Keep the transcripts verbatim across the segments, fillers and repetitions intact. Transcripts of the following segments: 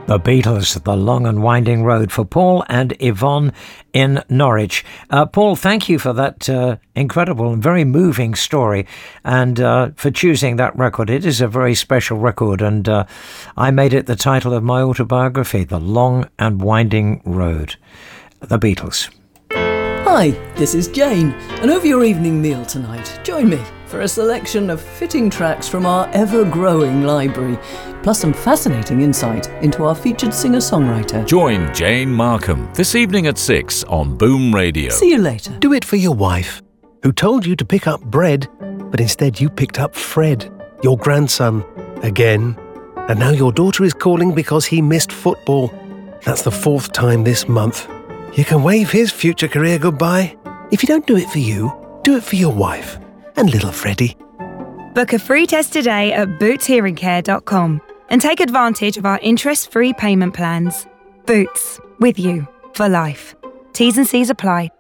The Beatles, The Long and Winding Road, for Paul and Yvonne in Norwich. Uh, Paul, thank you for that uh, incredible and very moving story, and uh, for choosing that record. It is a very special record, and uh, I made it the title of my autobiography, The Long and Winding Road. The Beatles. Hi, this is Jane, and over your evening meal tonight, join me for a selection of fitting tracks from our ever-growing library, plus some fascinating insight into our featured singer-songwriter. Join Jane Markham this evening at six on Boom Radio. See you later. Do it for your wife, who told you to pick up bread, but instead you picked up Fred, your grandson, again. And now your daughter is calling because he missed football. That's the fourth time this month. You can wave his future career goodbye. If you don't do it for you, do it for your wife and little Freddie. Book a free test today at boots hearing care dot com and take advantage of our interest-free payment plans. Boots, with you for life. T's and C's apply.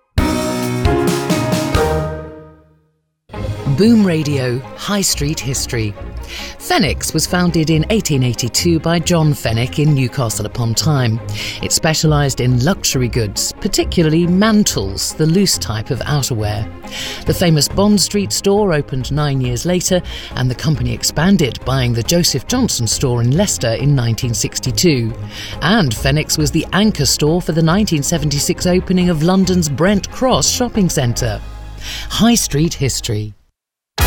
Boom Radio, High Street History. Fenwick's was founded in eighteen eighty-two by John Fenwick in Newcastle upon Tyne. It specialised in luxury goods, particularly mantles, the loose type of outerwear. The famous Bond Street store opened nine years later, and the company expanded, buying the Joseph Johnson store in Leicester in nineteen sixty-two. And Fenwick's was the anchor store for the nineteen seventy-six opening of London's Brent Cross shopping centre. High Street History.